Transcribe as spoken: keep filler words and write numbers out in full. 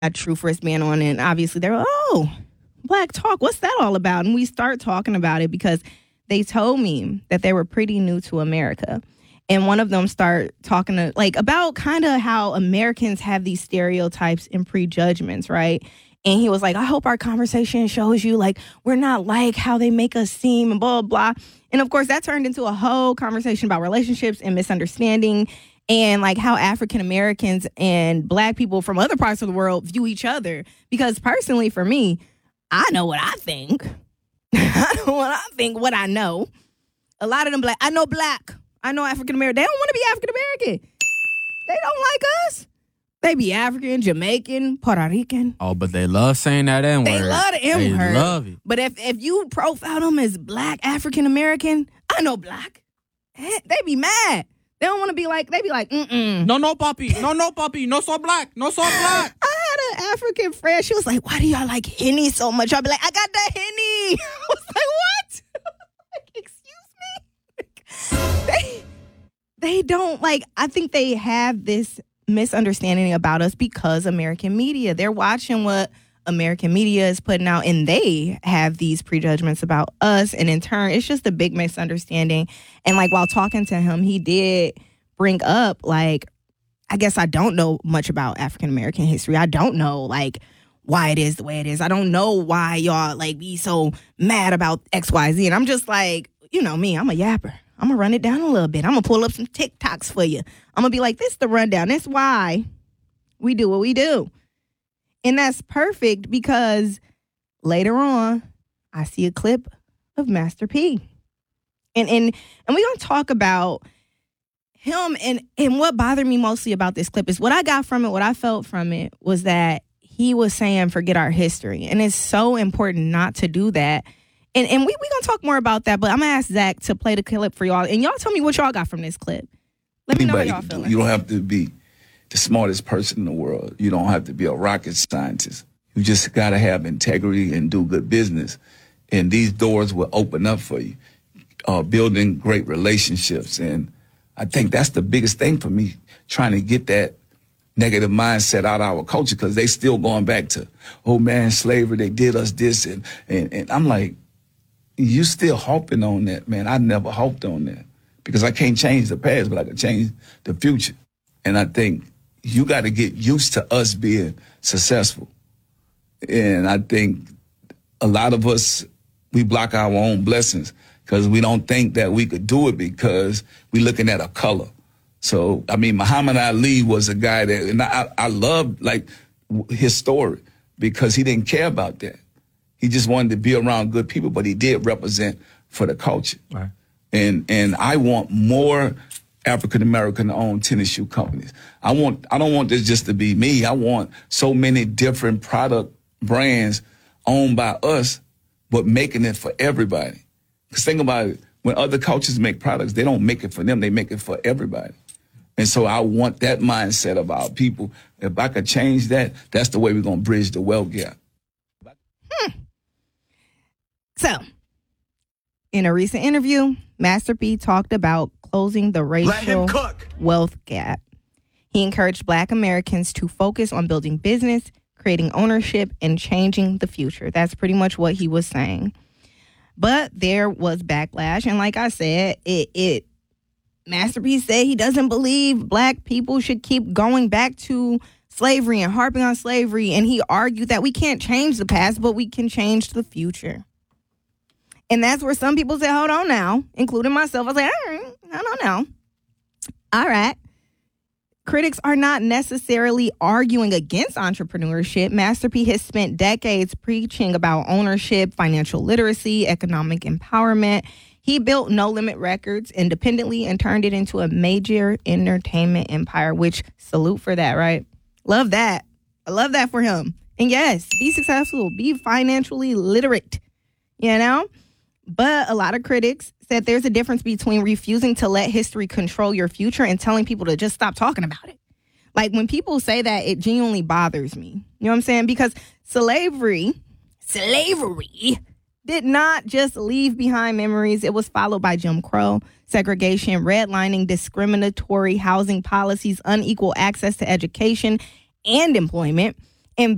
Got True First Man on, and obviously they're like, oh, Black Talk, what's that all about? And we start talking about it because they told me that they were pretty new to America. And one of them start talking to, like, about kind of how Americans have these stereotypes and prejudgments, right? And he was like, I hope our conversation shows you, like, we're not like how they make us seem and blah, blah. And, of course, that turned into a whole conversation about relationships and misunderstanding and, like, how African Americans and Black people from other parts of the world view each other. Because, personally, for me, I know what I think. I know what I think, what I know. A lot of them Black. I know Black. I know African American. They don't want to be African American. They don't like us. They be African, Jamaican, Puerto Rican. Oh, but they love saying that N-word. They love the N-word. They love it. But if, if you profile them as Black African American, I know Black. They be mad. They don't want to be like, they be like, mm-mm. No, no, papi. No, no, papi. No so black. No so black. I had an African friend. She was like, why do y'all like Henny so much? I'll be like, I got that Henny. I was like, what? Like, excuse me? they, they don't, like, I think they have this misunderstanding about us because American media. They're watching what American media is putting out, and they have these prejudgments about us, and in turn it's just a big misunderstanding. And like, while talking to him, he did bring up, like, I guess I don't know much about African American history. I don't know, like, why it is the way it is. I don't know why y'all, like, be so mad about X Y Z. And I'm just like, you know me, I'm a yapper. I'm gonna run it down a little bit. I'm gonna pull up some TikToks for you. I'm gonna be like, this is the rundown. This is why we do what we do. And that's perfect because later on, I see a clip of Master P. And and and we're going to talk about him. And, and what bothered me mostly about this clip is what I got from it, what I felt from it was that he was saying, forget our history. And it's so important not to do that. And and we, we're going to talk more about that, but I'm going to ask Zach to play the clip for y'all. And y'all tell me what y'all got from this clip. Let me know how y'all feeling. You don't have to be the smartest person in the world. You don't have to be a rocket scientist. You just got to have integrity and do good business. And these doors will open up for you, uh, building great relationships. And I think that's the biggest thing for me, trying to get that negative mindset out of our culture, because they still going back to, oh, man, slavery, they did us this. And, and, and I'm like, you still hoping on that, man. I never hoped on that because I can't change the past, but I can change the future. And I think you got to get used to us being successful. And I think a lot of us, we block our own blessings because we don't think that we could do it because we're looking at a color. So, I mean, Muhammad Ali was a guy that, and I, I love, like, his story because he didn't care about that. He just wanted to be around good people, but he did represent for the culture. Right. And and I want more African-American owned tennis shoe companies. I want, I don't want this just to be me. I want so many different product brands owned by us, but making it for everybody. Because think about it, when other cultures make products, they don't make it for them, they make it for everybody. And so I want that mindset of our people. If I could change that, that's the way we're going to bridge the wealth gap. Hmm. So, in a recent interview, Master P talked about closing the racial wealth gap. He encouraged Black Americans to focus on building business, creating ownership, and changing the future. That's pretty much what he was saying. But there was backlash, and like I said, it, it Master P said he doesn't believe Black people should keep going back to slavery and harping on slavery, and he argued that we can't change the past, but we can change the future. And that's where some people say, hold on now, including myself. I was like, all right, I don't know. All right. Critics are not necessarily arguing against entrepreneurship. Master P has spent decades preaching about ownership, financial literacy, economic empowerment. He built No Limit Records independently and turned it into a major entertainment empire, which salute for that, right? Love that. I love that for him. And yes, be successful, be financially literate, you know? But a lot of critics said there's a difference between refusing to let history control your future and telling people to just stop talking about it. Like, when people say that, it genuinely bothers me. You know what I'm saying? Because slavery, slavery did not just leave behind memories. It was followed by Jim Crow, segregation, redlining, discriminatory housing policies, unequal access to education and employment.